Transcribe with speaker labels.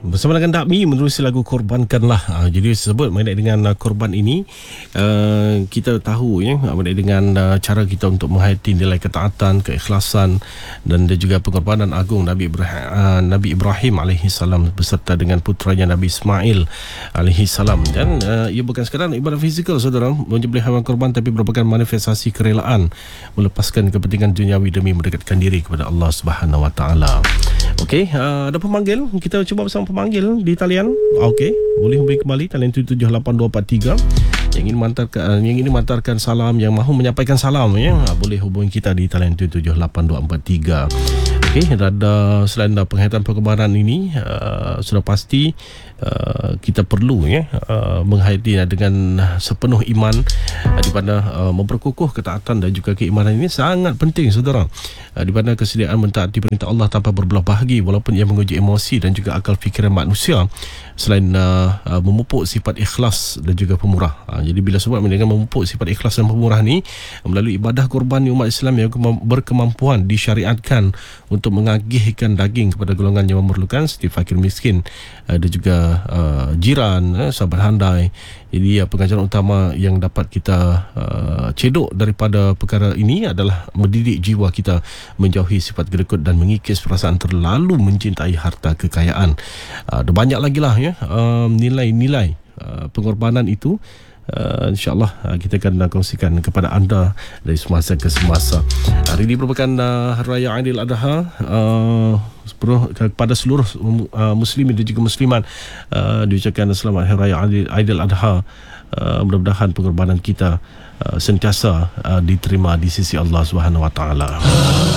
Speaker 1: Bersama dengan Dakmi menerusi lagu Korbankanlah. Jadi sebut mengenai dengan korban ini, kita tahu ya mengenai dengan cara kita untuk menghayati nilai ketaatan, keikhlasan dan juga pengorbanan agung Nabi Ibrahim alaihi salam beserta dengan putranya Nabi Ismail alaihi salam. Dan ia bukan sekadar ibadah fizikal saudara, menyembelih haiwan korban, tapi merupakan manifestasi kerelaan melepaskan kepentingan duniawi demi mendekatkan diri kepada Allah Subhanahu Wa Taala. Okey, ada pemanggil. Kita cuba bersama pemanggil di talian. Okey, boleh hubungi kembali talian 778243 yang ingin mengantarkan salam, yang mahu menyampaikan salam ya. Boleh hubungi kita di talian 778243. Okey, ada selain penghayatan pengorbanan ini, sudah pasti kita perlu ya menghayati dengan sepenuh iman, di mana memperkukuh ketaatan dan juga keimanan ini sangat penting saudara, di mana kesediaan mentaati perintah Allah tanpa berbelah bahagi walaupun ia menguji emosi dan juga akal fikiran manusia, selain memupuk sifat ikhlas dan juga pemurah. Jadi bila sebut dengan memupuk sifat ikhlas dan pemurah ni melalui ibadah korban umat Islam yang berkemampuan disyariatkan untuk mengagihkan daging kepada golongan yang memerlukan seperti fakir miskin dan juga jiran, sahabat handai. Jadi pengajaran utama yang dapat kita cedok daripada perkara ini adalah mendidik jiwa kita menjauhi sifat gerekut dan mengikis perasaan terlalu mencintai harta kekayaan. Ada banyak lagi lah ya nilai-nilai pengorbanan itu. InsyaAllah kita akan kongsikan kepada anda dari semasa ke semasa. Hari ini merupakan Hari Raya Aidil Adha. Kepada seluruh muslimin dan juga muslimat diucapkan selamat Hari Raya Aidil Adha. Mudah-mudahan pengorbanan kita sentiasa diterima di sisi Allah Subhanahu Wa Taala.